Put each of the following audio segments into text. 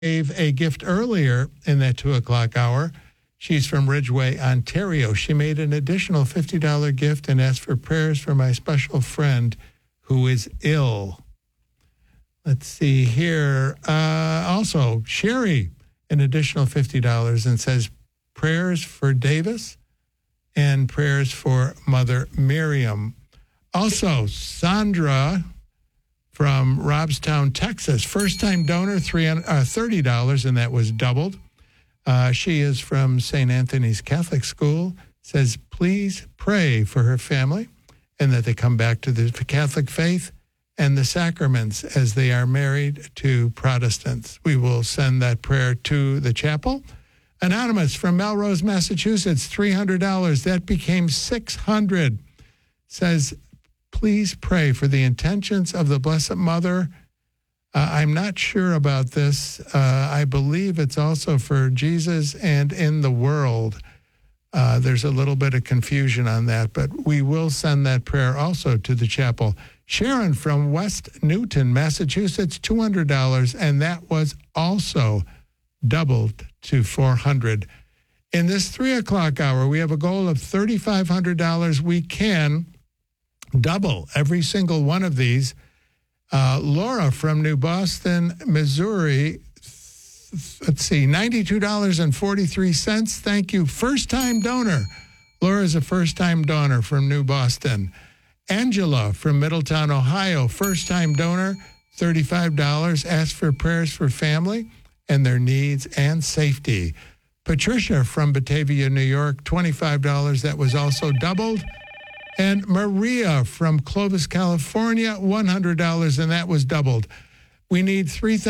gave a gift earlier in that 2 o'clock hour. She's from Ridgeway, Ontario. She made an additional $50 gift and asked for prayers for my special friend who is ill. Let's see here. Also, Sherry, an additional $50 and says prayers for Davis and prayers for Mother Miriam. Also, Sandra from Robstown, Texas, first-time donor, $30, and that was doubled. She is from St. Anthony's Catholic School, says please pray for her family and that they come back to the Catholic faith and the sacraments as they are married to Protestants. We will send that prayer to the chapel. Anonymous from Melrose, Massachusetts, $300. That became $600. Says, please pray for the intentions of the Blessed Mother. I'm not sure about this. I believe it's also for Jesus and in the world. There's a little bit of confusion on that, but we will send that prayer also to the chapel. Sharon from West Newton, Massachusetts, $200, and that was also doubled to $400. In this 3 o'clock hour, we have a goal of $3,500. We can double every single one of these. Laura from New Boston, Missouri, let's see, $92.43. Thank you. First-time donor. Laura is a first-time donor from New Boston. Angela from Middletown, Ohio, first-time donor, $35. Asked for prayers for family and their needs and safety. Patricia from Batavia, New York, $25. That was also doubled. And Maria from Clovis, California, $100, and that was doubled. We need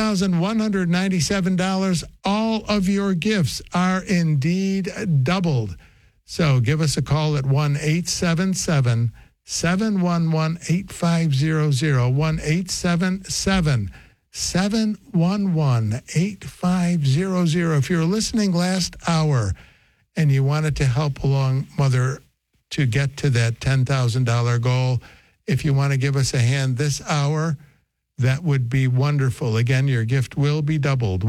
$3,197. All of your gifts are indeed doubled. So give us a call at 1-877-711-8500, 1-877-711-8500. If you're listening last hour and you wanted to help along Mother to get to that $10,000 goal, if you want to give us a hand this hour, that would be wonderful. Again, your gift will be doubled.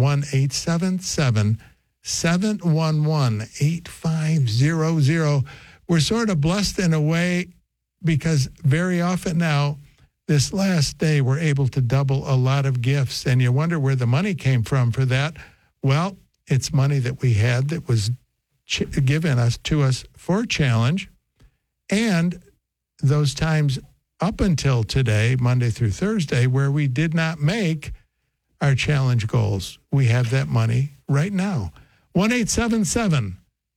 1-877-711-8500. We're sort of blessed in a way because very often now, this last day, we're able to double a lot of gifts. And you wonder where the money came from for that. Well, it's money that we had that was given to us for Challenge. And those times up until today, Monday through Thursday, where we did not make our challenge goals. We have that money right now. 1-877-711-8500.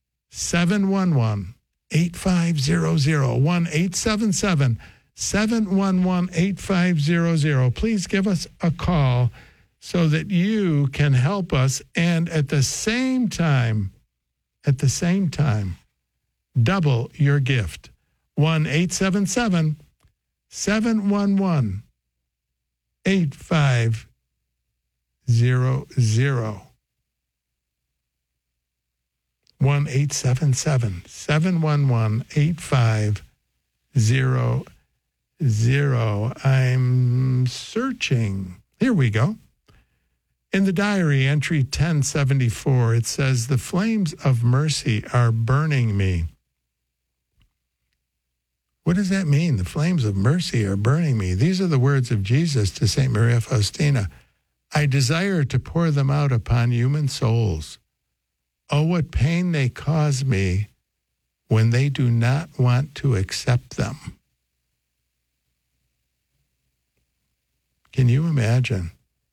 1-877-711-8500. Please give us a call so that you can help us and at the same time, double your gift. 1-877-711-8500. 1-877-711-8500. I'm searching. Here we go. In the diary, entry 1074, it says, the flames of mercy are burning me. What does that mean? The flames of mercy are burning me. These are the words of Jesus to St. Maria Faustina. I desire to pour them out upon human souls. Oh, what pain they cause me when they do not want to accept them. Can you imagine?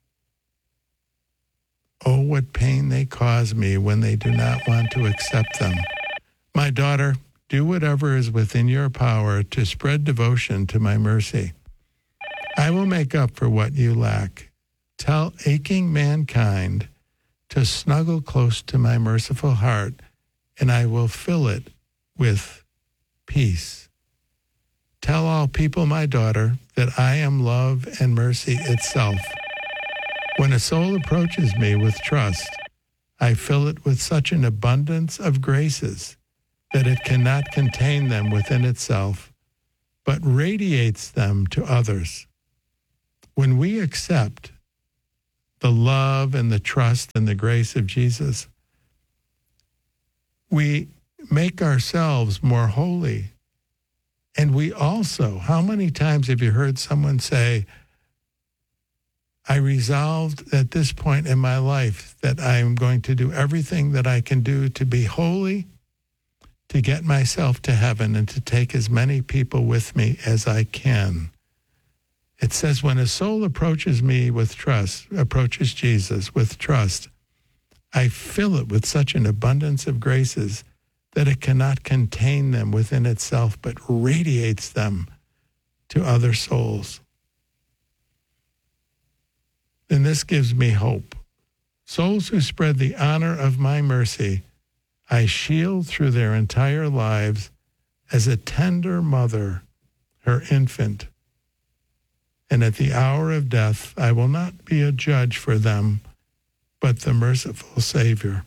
Oh, what pain they cause me when they do not want to accept them. My daughter, do whatever is within your power to spread devotion to my mercy. I will make up for what you lack. Tell aching mankind to snuggle close to my merciful heart, and I will fill it with peace. Tell all people, my daughter, that I am love and mercy itself. When a soul approaches me with trust, I fill it with such an abundance of graces that it cannot contain them within itself, but radiates them to others. When we accept the love and the trust and the grace of Jesus, we make ourselves more holy. And we also, how many times have you heard someone say, I resolved at this point in my life that I'm going to do everything that I can do to be holy, to get myself to heaven, and to take as many people with me as I can. It says when a soul approaches me with trust, approaches Jesus with trust, I fill it with such an abundance of graces that it cannot contain them within itself, but radiates them to other souls. And this gives me hope. Souls who spread the honor of my mercy, I shield through their entire lives as a tender mother, her infant. And at the hour of death, I will not be a judge for them, but the merciful Savior.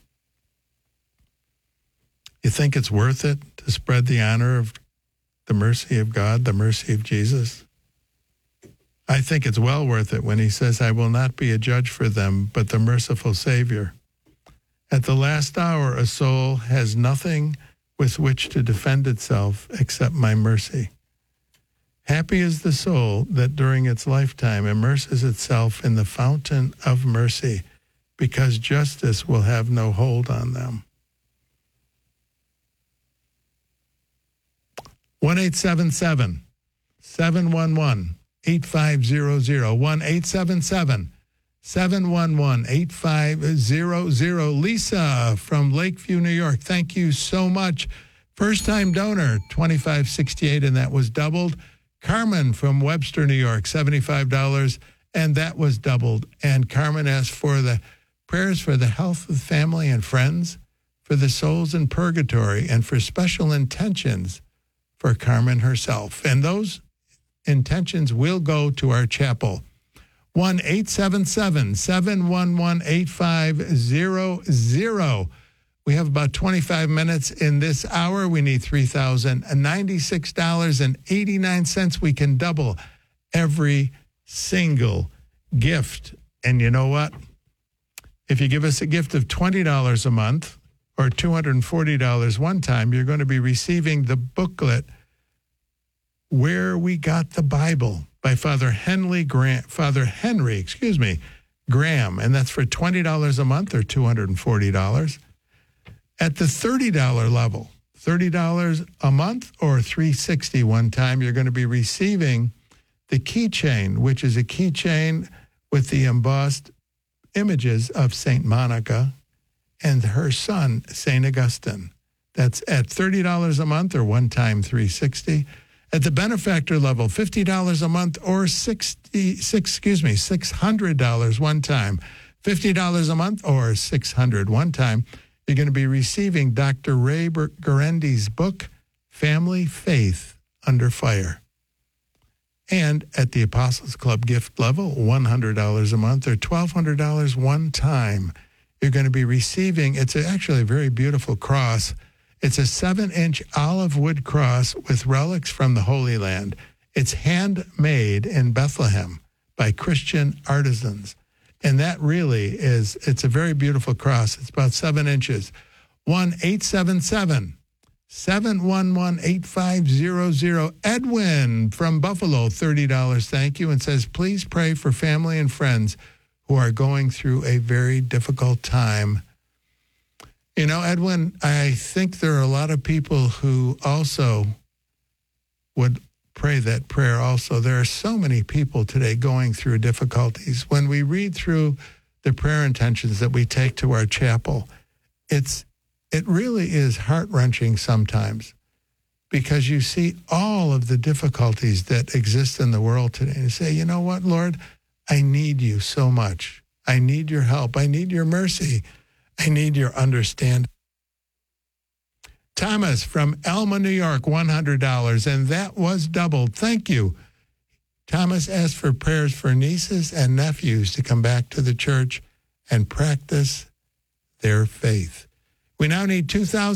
You think it's worth it to spread the honor of the mercy of God, the mercy of Jesus? I think it's well worth it when he says, I will not be a judge for them, but the merciful Savior. At the last hour, a soul has nothing with which to defend itself except my mercy. Happy is the soul that during its lifetime immerses itself in the fountain of mercy, because justice will have no hold on them. 1-877-711-8500, 1-877-711-8500. Lisa from Lakeview, New York, thank you so much. First-time donor, $25.68, and that was doubled. Carmen from Webster, New York, $75, and that was doubled. And Carmen asked for the prayers for the health of family and friends, for the souls in purgatory, and for special intentions for Carmen herself. And those intentions will go to our chapel. 1-877-711-8500. We have about 25 minutes in this hour. We need $3,096.89. We can double every single gift. And you know what? If you give us a gift of $20 a month or $240 one time, you're going to be receiving the booklet, Where We Got the Bible, by Father Henry Graham, and that's for $20 a month or $240. At the $30 level, $30 a month or $360 one time, you're going to be receiving the keychain, which is a keychain with the embossed images of St. Monica and her son, St. Augustine. That's at $30 a month or one time $360. At the benefactor level, $50 a month or $600 one time. $50 a month or $600 one time. You're going to be receiving Dr. Ray Guarendi's book, Family Faith Under Fire. And at the Apostles Club gift level, $100 a month or $1,200 one time. You're going to be receiving, it's actually a very beautiful cross. It's a 7-inch olive wood cross with relics from the Holy Land. It's handmade in Bethlehem by Christian artisans. And that really is, it's a very beautiful cross. It's about 7 inches. 1-877-711-8500. Edwin from Buffalo, $30. Thank you. And says, please pray for family and friends who are going through a very difficult time. You know, Edwin, I think there are a lot of people who also would pray that prayer also. There are so many people today going through difficulties. When we read through the prayer intentions that we take to our chapel, it really is heart-wrenching sometimes, because you see all of the difficulties that exist in the world today and you say, you know what, Lord, I need you so much. I need your help. I need your mercy. I need your understanding. Thomas from Elma, New York, $100, and that was doubled. Thank you. Thomas asked for prayers for nieces and nephews to come back to the church and practice their faith. We now need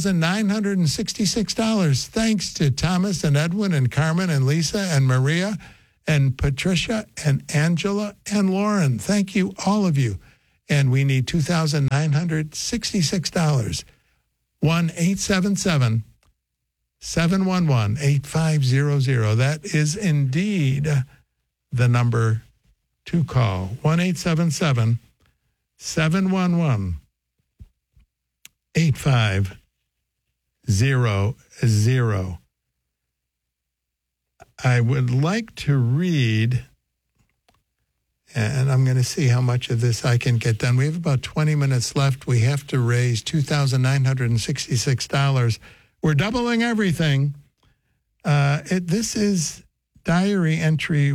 $2,966. Thanks to Thomas and Edwin and Carmen and Lisa and Maria and Patricia and Angela and Lauren. Thank you, all of you. and we need $2,966. 1-877-711-8500. That is indeed the number to call. 1-877-711-8500. I would like to read, and I'm going to see how much of this I can get done. We have about 20 minutes left. We have to raise $2,966. We're doubling everything. This is diary entry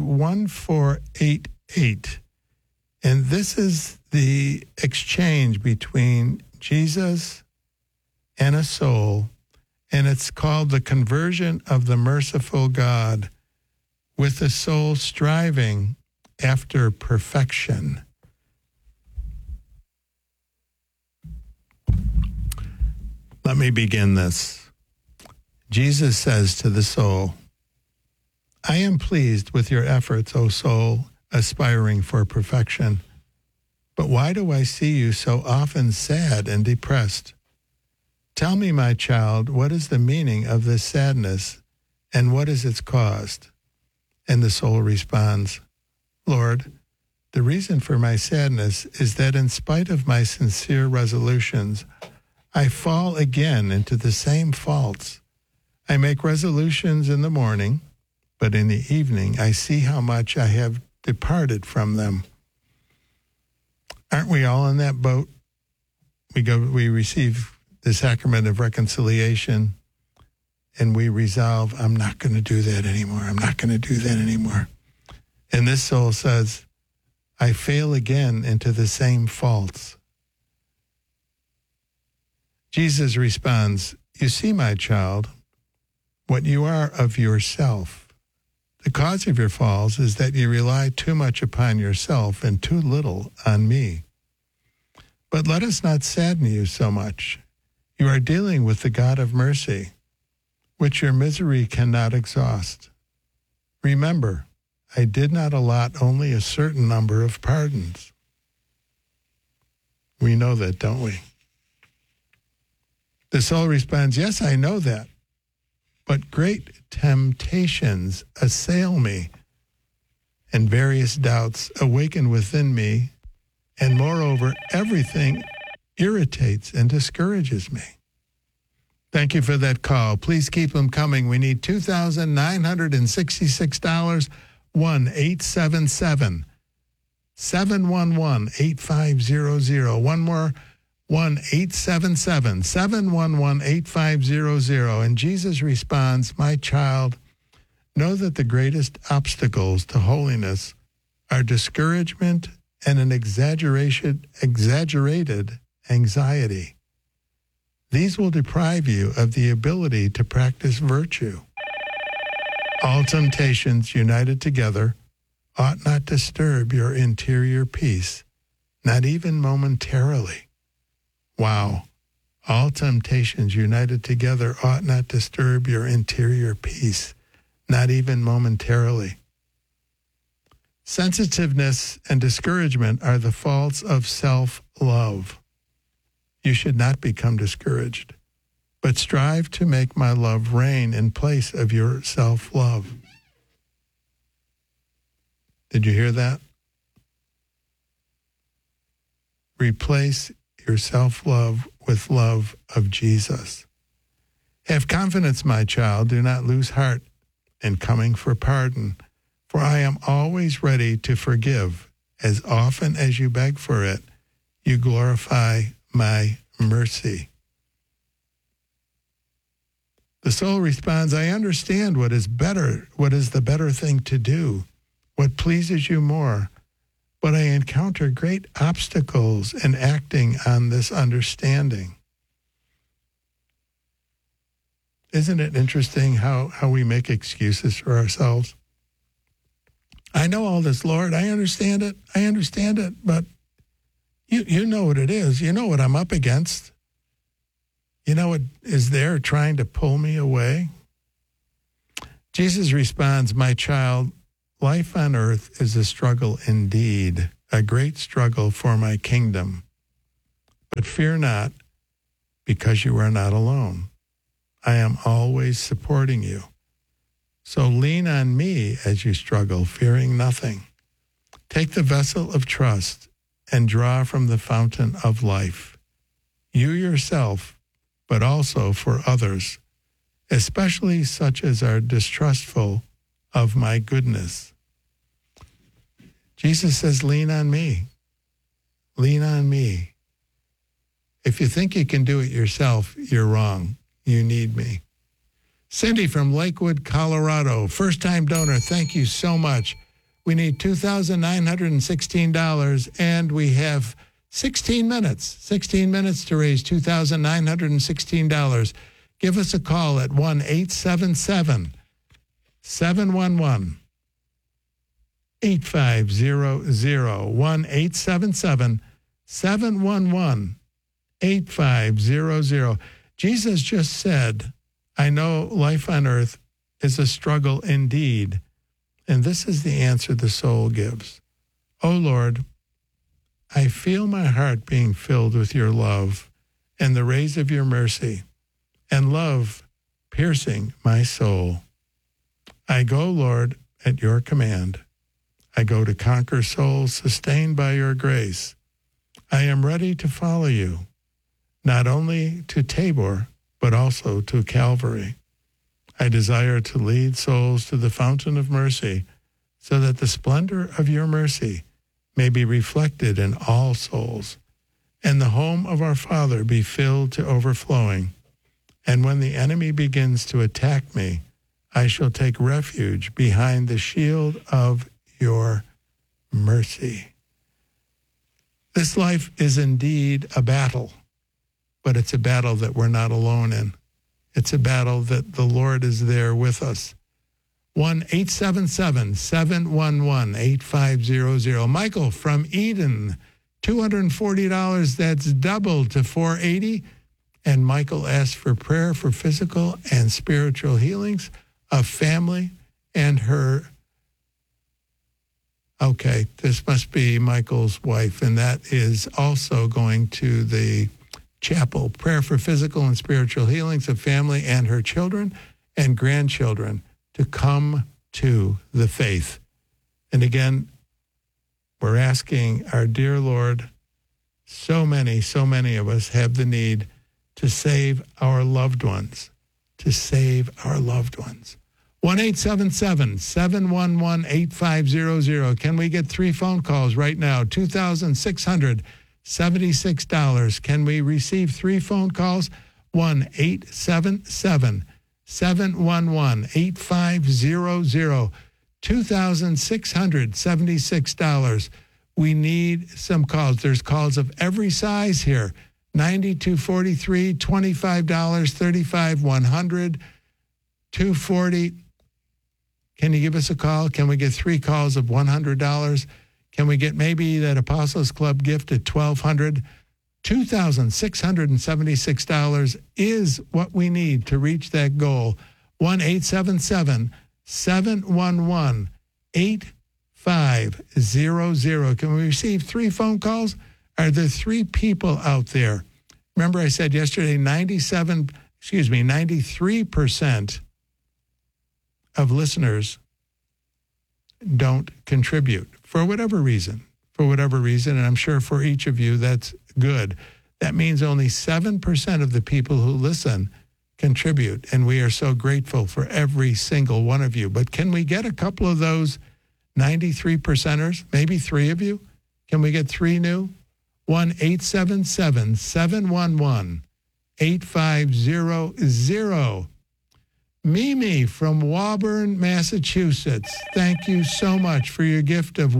1488. And this is the exchange between Jesus and a soul. And it's called The Conversion of the Merciful God, with the soul striving after perfection. Let me begin this. Jesus says to the soul, I am pleased with your efforts, O soul, aspiring for perfection. But why do I see you so often sad and depressed? Tell me, my child, what is the meaning of this sadness, and what is its cause? And the soul responds, Lord, the reason for my sadness is that in spite of my sincere resolutions, I fall again into the same faults. I make resolutions in the morning, but in the evening I see how much I have departed from them. Aren't we all in that boat? We receive the sacrament of reconciliation, and we resolve, I'm not going to do that anymore. I'm not going to do that anymore. And this soul says, I fail again into the same faults. Jesus responds, you see, my child, what you are of yourself. The cause of your falls is that you rely too much upon yourself and too little on me. But let us not sadden you so much. You are dealing with the God of mercy, which your misery cannot exhaust. Remember, I did not allot only a certain number of pardons. We know that, don't we? The soul responds, yes, I know that, but great temptations assail me, and various doubts awaken within me, and moreover, everything irritates and discourages me. Thank you for that call. Please keep them coming. We need $2,966. 1-877-711-8500. One more, 1-877-711-8500. And Jesus responds, my child, know that the greatest obstacles to holiness are discouragement and an exaggerated anxiety. These will deprive you of the ability to practice virtue. All temptations united together ought not disturb your interior peace, not even momentarily. Wow. All temptations united together ought not disturb your interior peace, not even momentarily. Sensitiveness and discouragement are the faults of self-love. You should not become discouraged, but strive to make my love reign in place of your self-love. Did you hear that? Replace your self-love with love of Jesus. Have confidence, my child. Do not lose heart in coming for pardon, for I am always ready to forgive. As often as you beg for it, you glorify my mercy. The soul responds, I understand what is better, what is the better thing to do, what pleases you more, but I encounter great obstacles in acting on this understanding. Isn't it interesting how we make excuses for ourselves? I know all this, Lord. I understand it, but you know what it is. You know what I'm up against. You know what is there trying to pull me away? Jesus responds, my child, life on earth is a struggle indeed, a great struggle for my kingdom. But fear not, because you are not alone. I am always supporting you. So lean on me as you struggle, fearing nothing. Take the vessel of trust and draw from the fountain of life. You yourself, but also for others, especially such as are distrustful of my goodness. Jesus says, lean on me. Lean on me. If you think you can do it yourself, you're wrong. You need me. Cindy from Lakewood, Colorado, first-time donor, thank you so much. We need $2,916, and we have 16 minutes to raise $2,916. Give us a call at 1-877-711-8500, 1-877-711-8500. Jesus just said, I know life on earth is a struggle indeed. And this is the answer the soul gives. Oh Lord, I feel my heart being filled with your love and the rays of your mercy, and love piercing my soul. I go, Lord, at your command. I go to conquer souls sustained by your grace. I am ready to follow you, not only to Tabor, but also to Calvary. I desire to lead souls to the fountain of mercy, so that the splendor of your mercy may be reflected in all souls, and the home of our Father be filled to overflowing. And when the enemy begins to attack me, I shall take refuge behind the shield of your mercy. This life is indeed a battle, but it's a battle that we're not alone in. It's a battle that the Lord is there with us. 1-877-711-8500. Michael from Eden, $240. That's doubled to $480. And Michael asked for prayer for physical and spiritual healings of family and her. Okay, this must be Michael's wife, and that is also going to the chapel. Prayer for physical and spiritual healings of family and her children and grandchildren to come to the faith. And again, we're asking our dear Lord, so many of us have the need to save our loved ones, to save our loved ones. 1-877-711-8500. Can we get 3 phone calls right now? $2,676. Can we receive 3 phone calls? 1-877-711-8500. $2,676. We need some calls. There's calls of every size here. $92.43, $25, $35, $100, $240. Can you give us a call? Can we get 3 calls of $100? Can we get maybe that Apostles Club gift at $1,200? $2,676 is what we need to reach that goal. 1-877-711-8500. Can we receive 3 phone calls? Are there 3 people out there? Remember I said yesterday 93% of listeners don't contribute for whatever reason, and I'm sure for each of you that's good. That means only 7% of the people who listen contribute, and we are so grateful for every single one of you. But can we get a couple of those 93%ers, maybe 3 of you? Can we get 3 new? 1-877-711-8500. Mimi from Woburn, Massachusetts, thank you so much for your gift of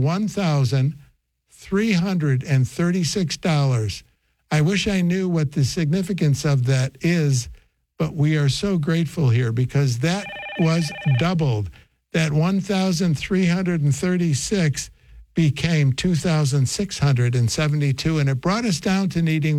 $1,336. I wish I knew what the significance of that is, but we are so grateful here because that was doubled. That 1,336 became 2,672, and it brought us down to needing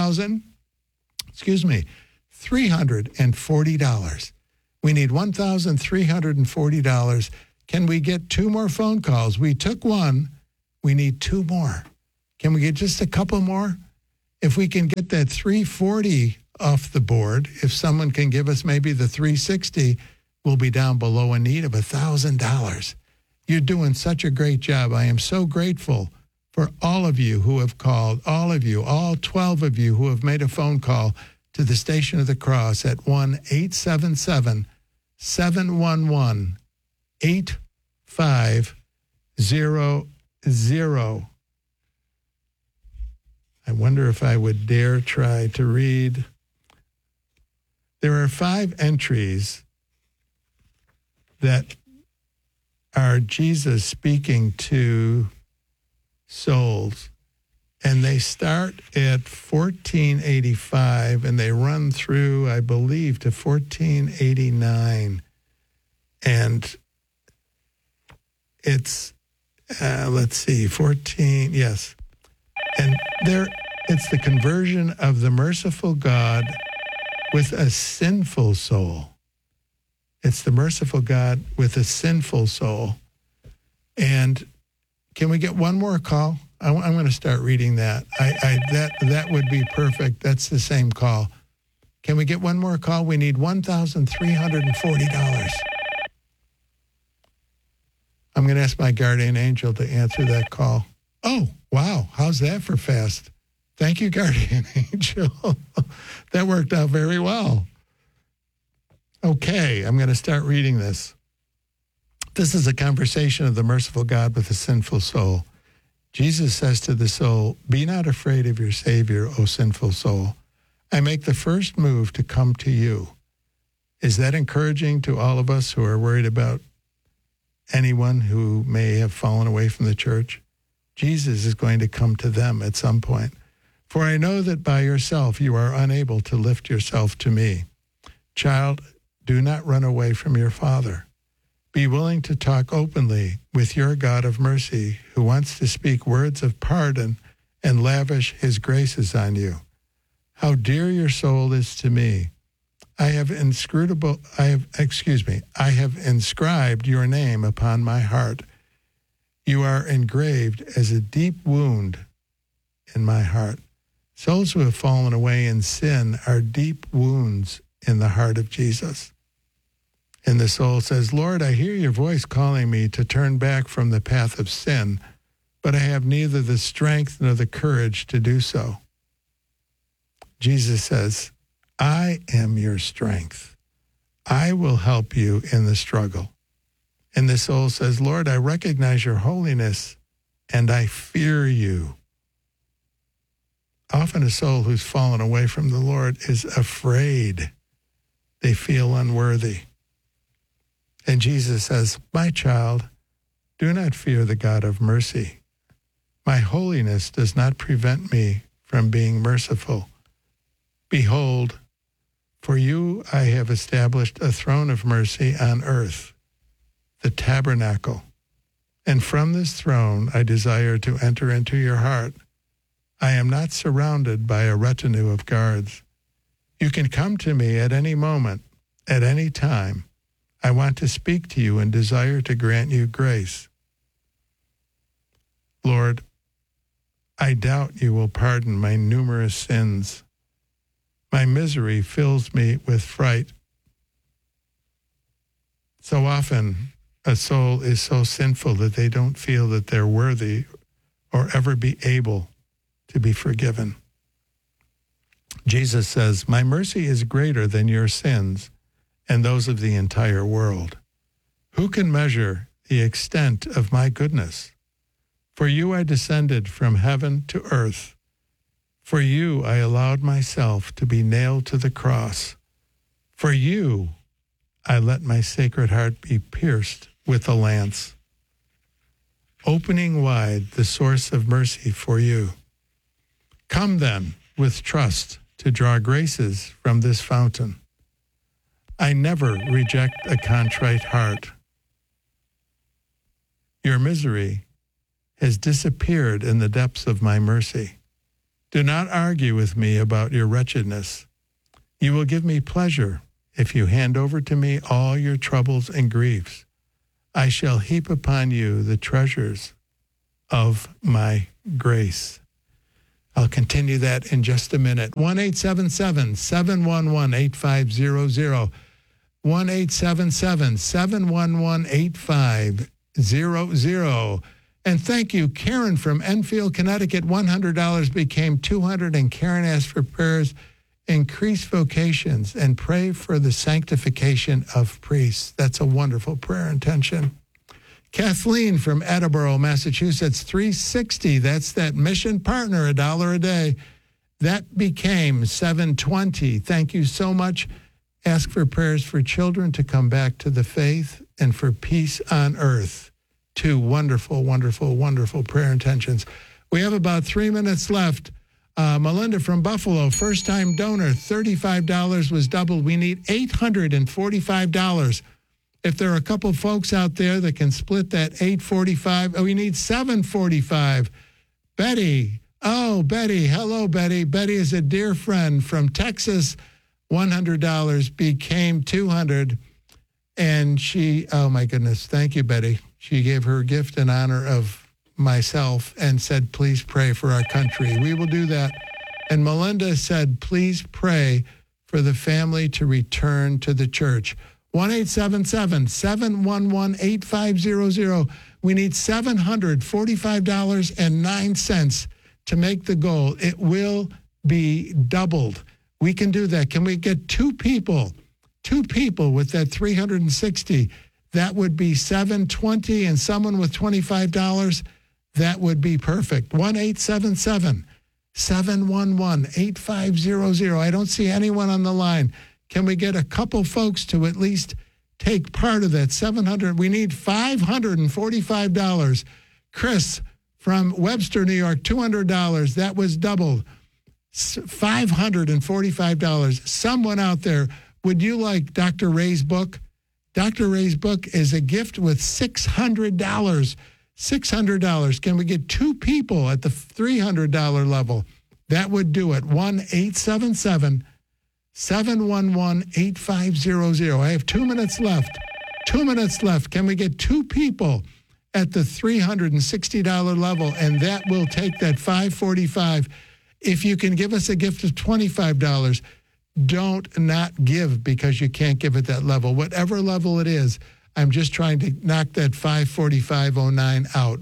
$340. We need $1,340. Can we get 2 more phone calls? We took 1. We need 2 more. Can we get just a couple more? If we can get that 340 off the board, if someone can give us maybe the 360, we'll be down below a need of $1,000. You're doing such a great job. I am so grateful for all of you who have called, all of you, all 12 of you who have made a phone call to the Station of the Cross at 1-877-711-8500. I wonder if I would dare try to read. There are 5 entries that are Jesus speaking to souls. And they start at 1485 and they run through, I believe, to 1489. And it's, 14, yes. And there, it's the conversion of the merciful God with a sinful soul. It's the merciful God with a sinful soul. And can we get one more call? I'm going to start reading that. That would be perfect. That's the same call. Can we get one more call? We need $1,340. I'm going to ask my guardian angel to answer that call. Oh, wow. How's that for fast? Thank you, guardian angel. That worked out very well. Okay, I'm going to start reading this. This is a conversation of the merciful God with a sinful soul. Jesus says to the soul, "Be not afraid of your Savior, O sinful soul. I make the first move to come to you." Is that encouraging to all of us who are worried about anyone who may have fallen away from the church? Jesus is going to come to them at some point. "For I know that by yourself you are unable to lift yourself to me. Child, do not run away from your Father. Be willing to talk openly with your God of mercy, who wants to speak words of pardon and lavish his graces on you. How dear your soul is to me. I have inscribed your name upon my heart. You are engraved as a deep wound in my heart." Souls who have fallen away in sin are deep wounds in the heart of Jesus. And the soul says, "Lord, I hear your voice calling me to turn back from the path of sin, but I have neither the strength nor the courage to do so." Jesus says, "I am your strength. I will help you in the struggle." And the soul says, "Lord, I recognize your holiness and I fear you." Often a soul who's fallen away from the Lord is afraid. They feel unworthy. And Jesus says, "My child, do not fear the God of mercy. My holiness does not prevent me from being merciful. Behold, for you I have established a throne of mercy on earth, the tabernacle. And from this throne I desire to enter into your heart. I am not surrounded by a retinue of guards. You can come to me at any moment, at any time. I want to speak to you and desire to grant you grace. Lord, I doubt you will pardon my numerous sins. My misery fills me with fright. So often, a soul is so sinful that they don't feel that they're worthy or ever be able to be forgiven. Jesus says, "My mercy is greater than your sins and those of the entire world. Who can measure the extent of my goodness? For you I descended from heaven to earth. For you I allowed myself to be nailed to the cross. For you I let my sacred heart be pierced with a lance, opening wide the source of mercy for you. Come then with trust to draw graces from this fountain. I never reject a contrite heart. Your misery has disappeared in the depths of my mercy. Do not argue with me about your wretchedness. You will give me pleasure if you hand over to me all your troubles and griefs. I shall heap upon you the treasures of my grace. I'll continue that in just a minute. 1-877-711-8500. 1-877-711-8500. And thank you, Karen from Enfield, Connecticut. $100 became $200, and Karen asked for prayers, increase vocations, and pray for the sanctification of priests. That's a wonderful prayer intention. Kathleen from Attleboro, Massachusetts, $360. That's that mission partner, $1 a day. That became $720. Thank you so much. Ask for prayers for children to come back to the faith and for peace on earth. Two wonderful, wonderful, wonderful prayer intentions. We have about 3 minutes left. Melinda from Buffalo, first-time donor, $35 was doubled. We need $845. If there are a couple folks out there that can split that $845, we need $745. Betty. Oh, Betty. Hello, Betty. Betty is a dear friend from Texas. $100 became $200. And she, oh my goodness, thank you, Betty. She gave her gift in honor of myself and said, please pray for our country. We will do that. And Melinda said, please pray for the family to return to the church. 1-877-711-8500. We need $745.09 to make the goal. It will be doubled. We can do that. Can we get two people with that 360? That would be $720, and someone with $25, that would be perfect. 1-877-711-8500. I don't see anyone on the line. Can we get a couple folks to at least take part of that $700? We need $545. Chris from Webster, New York, $200. That was doubled. $545. Someone out there, would you like Dr. Ray's book? Dr. Ray's book is a gift with $600. $600. Can we get two people at the $300 level? That would do it. 1-877-711-8500. I have 2 minutes left. 2 minutes left. Can we get two people at the $360 level? And that will take that $545. If you can give us a gift of $25, don't not give because you can't give at that level. Whatever level it is, I'm just trying to knock that $545.09 out.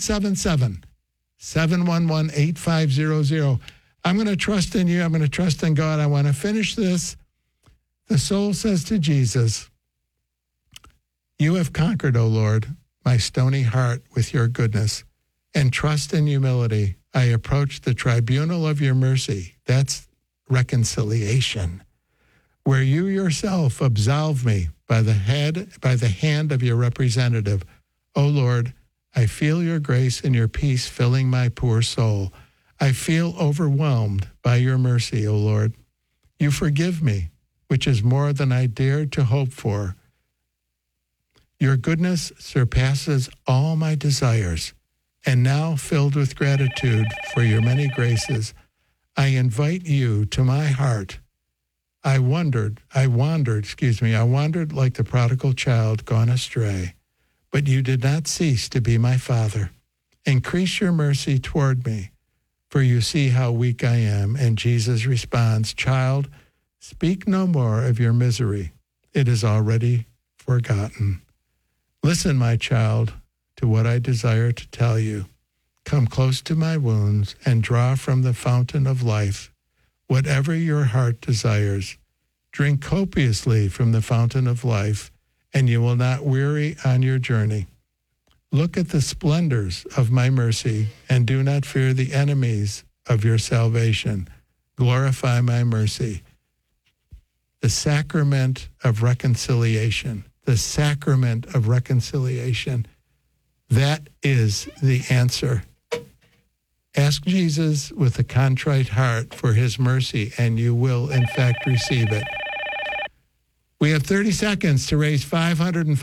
1-877-711-8500. I'm going to trust in you. I'm going to trust in God. I want to finish this. The soul says to Jesus, you have conquered, O Lord, my stony heart with your goodness, and trust and humility. I approach the tribunal of your mercy. That's reconciliation, where you yourself absolve me by the hand of your representative. O Lord, I feel your grace and your peace filling my poor soul. I feel overwhelmed by your mercy, O Lord. You forgive me, which is more than I dared to hope for. Your goodness surpasses all my desires, and now filled with gratitude for your many graces, I invite you to my heart. I wandered like the prodigal child gone astray, but you did not cease to be my Father. Increase your mercy toward me, for you see how weak I am. And Jesus responds, child, speak no more of your misery. It is already forgotten. Listen, my child, to what I desire to tell you. Come close to my wounds and draw from the fountain of life whatever your heart desires. Drink copiously from the fountain of life, and you will not weary on your journey. Look at the splendors of my mercy, and do not fear the enemies of your salvation. Glorify my mercy. The sacrament of reconciliation. The sacrament of reconciliation. That is the answer. Ask Jesus with a contrite heart for his mercy, and you will, in fact, receive it. We have 30 seconds to raise $505.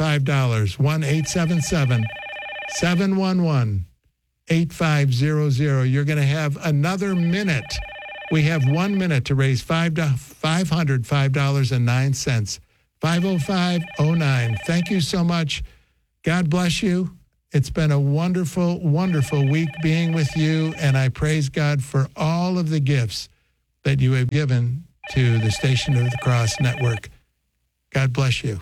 1-877-711-8500. You're going to have another minute. We have 1 minute to raise $505.09. 50509. Thank you so much. God bless you. It's been a wonderful, wonderful week being with you, and I praise God for all of the gifts that you have given to the Station of the Cross Network. God bless you.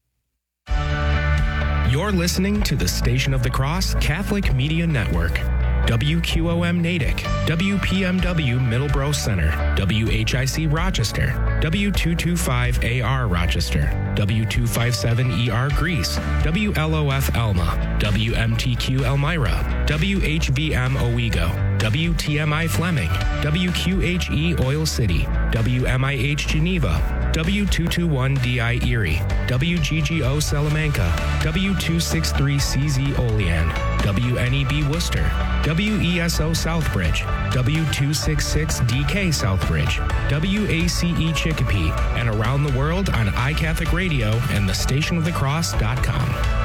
You're listening to the Station of the Cross Catholic Media Network. WQOM Natick, WPMW Middleborough Center, WHIC Rochester, W225AR Rochester, W257ER Greece, WLOF Elma, WMTQ Elmira, WHVM Owego, WTMI Fleming, WQHE Oil City, WMIH Geneva, W221DI Erie, WGGO Salamanca, W263CZ Olean, WNEB Worcester, WESO Southbridge, W266DK Southbridge, WACE Chicopee, and around the world on iCatholic Radio and thestationofthecross.com.